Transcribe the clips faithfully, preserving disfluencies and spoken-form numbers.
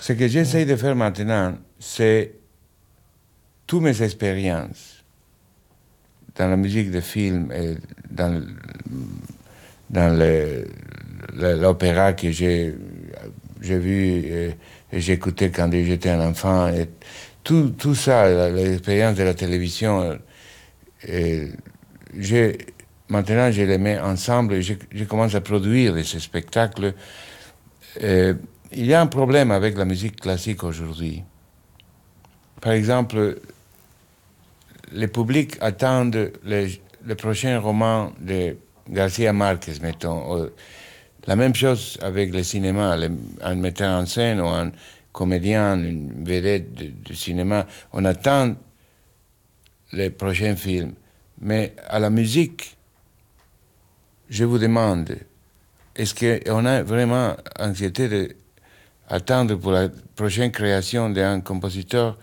Ce que j'essaie de faire maintenant, c'est toutes mes expériences dans la musique de film et dans, dans le, le, l'opéra que j'ai, j'ai vu et, et j'écoutais quand j'étais un enfant. Et tout, tout ça, l'expérience de la télévision, et j'ai, maintenant je les mets ensemble et je, je commence à produire ces spectacles. Et il y a un problème avec la musique classique aujourd'hui. Par exemple, le public attend le, le prochain roman de Garcia Marquez, mettons. La même chose avec le cinéma, le, un metteur en scène ou un comédien, une vedette de, de cinéma. On attend les prochains films. Mais à la musique, je vous demande, est-ce qu'on a vraiment anxiété d'attendre pour la prochaine création d'un compositeur?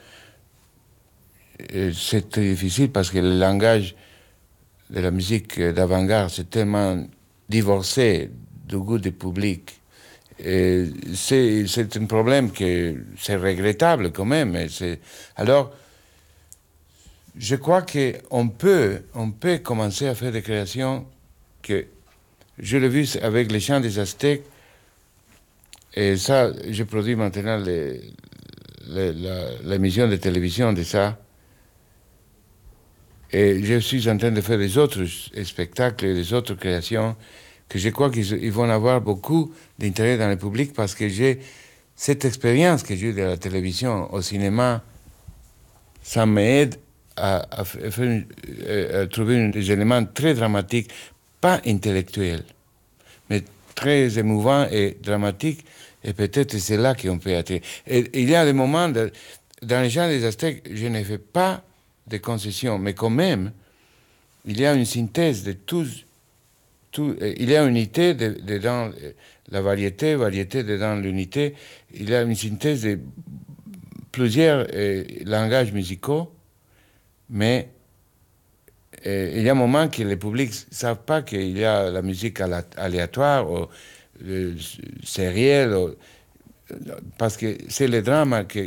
C'est très difficile parce que le langage de la musique d'avant-garde, c'est tellement divorcé du goût du public. Et c'est, c'est un problème que c'est regrettable quand même. C'est, alors, je crois qu'on peut, on peut commencer à faire des créations que je l'ai vu avec les chants des Aztèques. Et ça, je produis maintenant les, les, la, l'émission de télévision de ça. Et je suis en train de faire des autres spectacles et des autres créations que je crois qu'ils vont avoir beaucoup d'intérêt dans le public parce que j'ai cette expérience que j'ai de la télévision au cinéma, ça m'aide à, à, faire, à trouver des éléments très dramatiques, pas intellectuels, mais très émouvants et dramatiques, et peut-être c'est là qu'on peut être. Et il y a des moments, de, dans les gens des Aztèques, je ne fais pas de concessions, mais quand même, il y a une synthèse de tous, tout, il y a une unité de, de dans la variété, variété de dans l'unité, il y a une synthèse de plusieurs euh, langages musicaux, mais euh, il y a un moment que le public ne savent pas qu'il y a la musique aléatoire ou euh, sérielle, ou, parce que c'est le drame que